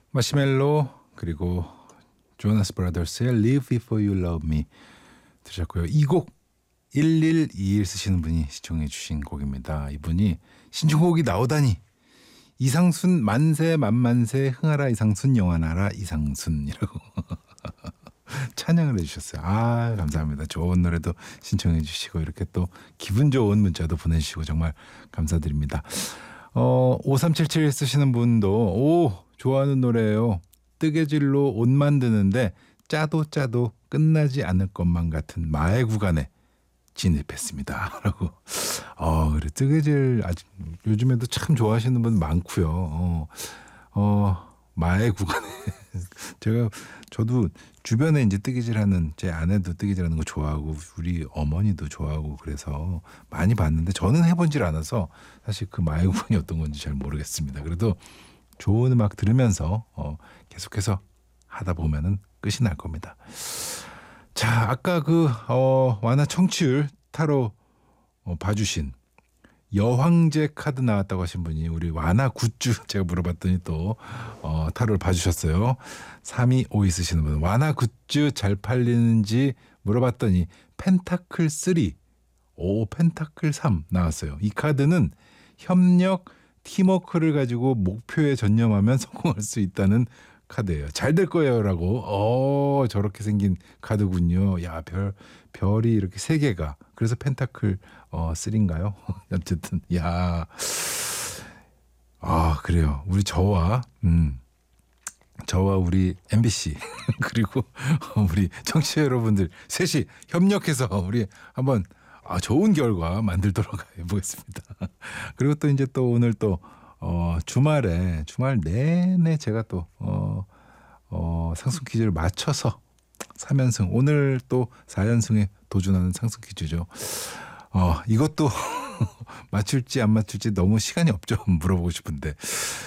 마시멜로 그리고 조나스 브라더스의 Live Before You Love Me 들으셨고요. 이 곡 1121 쓰시는 분이 시청해 주신 곡입니다. 이분이 신청곡이 나오다니 이상순 만세 만만세 흥하라 이상순 영원하라 이상순이라고 찬양을 해주셨어요. 아 감사합니다. 좋은 노래도 신청해 주시고 이렇게 또 기분 좋은 문자도 보내주시고 정말 감사드립니다. 5377 쓰시는 분도 오 좋아하는 노래예요. 뜨개질로 옷 만드는데 짜도 끝나지 않을 것만 같은 마의 구간에 진입했습니다. 라고. 그래 뜨개질 아직 요즘에도 참 좋아하시는 분 많고요. 마의 구간에 저도 주변에 이제 뜨개질하는 제 아내도 뜨개질하는 거 좋아하고 우리 어머니도 좋아하고 그래서 많이 봤는데 저는 해본질 않아서 사실 그 마의 구간이 어떤 건지 잘 모르겠습니다. 그래도 좋은 음악 들으면서 계속해서 하다 보면은 끝이 날 겁니다. 자, 아까 그 완화 청취율 타로 봐주신 여황제 카드 나왔다고 하신 분이 우리 완화 굿즈 제가 물어봤더니 또 타로를 봐주셨어요. 3252 쓰시는 분 완화 굿즈 잘 팔리는지 물어봤더니 펜타클 3 펜타클 3 나왔어요. 이 카드는 협력 팀워크를 가지고 목표에 전념하면 성공할 수 있다는 카드예요. 잘 될 거예요라고. 저렇게 생긴 카드군요. 야, 별이 이렇게 3개가. 그래서 펜타클 3인가요? 어쨌든 야. 그래요. 우리 저와 우리 MBC 그리고 우리 청취자 여러분들 셋이 협력해서 우리 한번 좋은 결과 만들도록 해보겠습니다. 그리고 또 이제 또 오늘 또 주말 내내 제가 또 상승 퀴즈를 맞춰서 3연승 오늘 또 4연승에 도전하는 상승 퀴즈죠. 이것도 맞출지 안 맞출지 너무 시간이 없죠. 물어보고 싶은데